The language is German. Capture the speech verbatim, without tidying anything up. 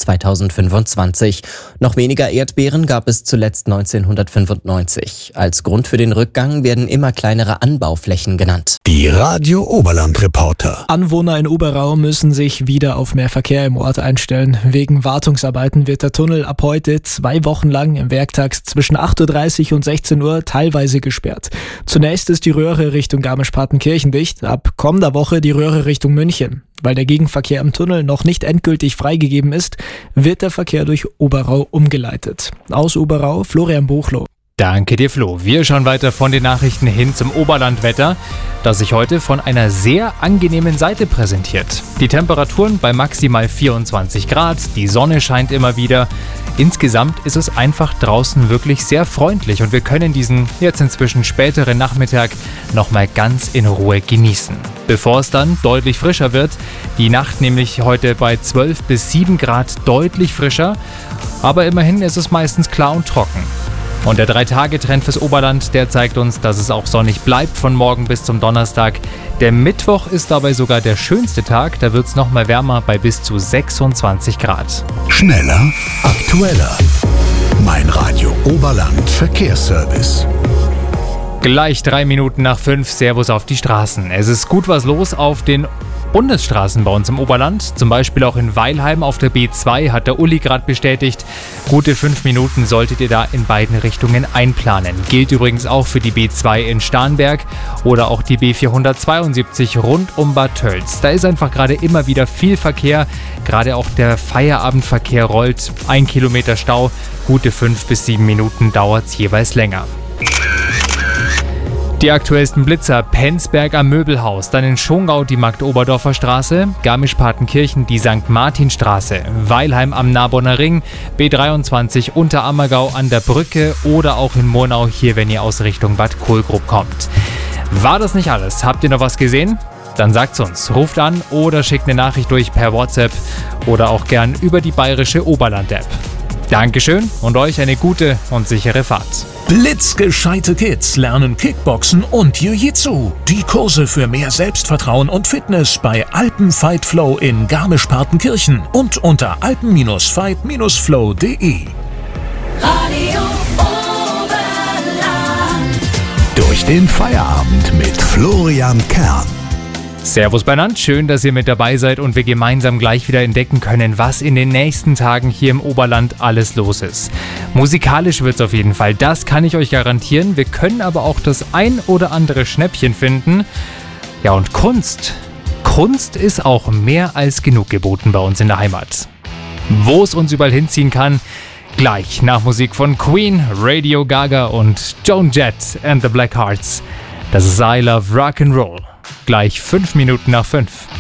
zweitausendfünfundzwanzig. Noch weniger Erdbeeren gab es zuletzt neunzehnhundertfünfundneunzig. Als Grund für den Rückgang werden immer kleinere Anbauflächen genannt. Die Radio Oberland Reporter. Anwohner in Oberau müssen sich wieder auf mehr Verkehr im Ort einstellen. Wegen Wartungsarbeiten wird der Tunnel ab heute zwei Wochen lang im Werktags zwischen acht Uhr dreißig und sechzehn Uhr teilweise gesperrt. Zunächst ist die Röhre Richtung Garmisch-Partenkirchen dicht, ab kommender Woche die Röhre Richtung München. Weil der Gegenverkehr im Tunnel noch nicht endgültig freigegeben ist, wird der Verkehr durch Oberau umgeleitet. Aus Oberau, Florian Buchloh. Danke dir, Flo. Wir schauen weiter von den Nachrichten hin zum Oberlandwetter, das sich heute von einer sehr angenehmen Seite präsentiert. Die Temperaturen bei maximal vierundzwanzig Grad, die Sonne scheint immer wieder. Insgesamt ist es einfach draußen wirklich sehr freundlich und wir können diesen jetzt inzwischen späteren Nachmittag nochmal ganz in Ruhe genießen. Bevor es dann deutlich frischer wird, die Nacht nämlich heute bei zwölf bis sieben Grad deutlich frischer, aber immerhin ist es meistens klar und trocken. Und der drei-Tage-Trend fürs Oberland, der zeigt uns, dass es auch sonnig bleibt von morgen bis zum Donnerstag. Der Mittwoch ist dabei sogar der schönste Tag, da wird es nochmal wärmer bei bis zu sechsundzwanzig Grad. Schneller, aktueller. Mein Radio Oberland Verkehrsservice. Gleich drei Minuten nach fünf, Servus auf die Straßen. Es ist gut was los auf den Bundesstraßen bei uns im Oberland. Zum Beispiel auch in Weilheim auf der B zwei hat der Uli gerade bestätigt. Gute fünf Minuten solltet ihr da in beiden Richtungen einplanen. Gilt übrigens auch für die B zwei in Starnberg oder auch die B vierhundertzweiundsiebzig rund um Bad Tölz. Da ist einfach gerade immer wieder viel Verkehr. Gerade auch der Feierabendverkehr rollt. Ein Kilometer Stau. Gute fünf bis sieben Minuten dauert es jeweils länger. Die aktuellsten Blitzer: Penzberg am Möbelhaus, dann in Schongau die Markt-Oberdorfer Straße, Garmisch-Partenkirchen die Sankt Martinstraße, Weilheim am Narbonner Ring, B dreiundzwanzig Unterammergau an der Brücke oder auch in Murnau hier, wenn ihr aus Richtung Bad Kohlgrub kommt. War das nicht alles? Habt ihr noch was gesehen? Dann sagt's uns, ruft an oder schickt eine Nachricht durch per WhatsApp oder auch gern über die bayerische Oberland-App. Dankeschön und euch eine gute und sichere Fahrt. Blitzgescheite Kids lernen Kickboxen und Jiu-Jitsu. Die Kurse für mehr Selbstvertrauen und Fitness bei Alpenfight Flow in Garmisch-Partenkirchen und unter alpen Fight Flow punkt de. Radio Oberland. Durch den Feierabend mit Florian Kern. Servus beieinander, schön, dass ihr mit dabei seid und wir gemeinsam gleich wieder entdecken können, was in den nächsten Tagen hier im Oberland alles los ist. Musikalisch wird's auf jeden Fall, das kann ich euch garantieren. Wir können aber auch das ein oder andere Schnäppchen finden. Ja, und Kunst. Kunst ist auch mehr als genug geboten bei uns in der Heimat. Wo es uns überall hinziehen kann, gleich nach Musik von Queen, Radio Gaga und Joan Jett and the Blackhearts. Das ist I Love Rock'n'Roll. Gleich fünf Minuten nach fünf.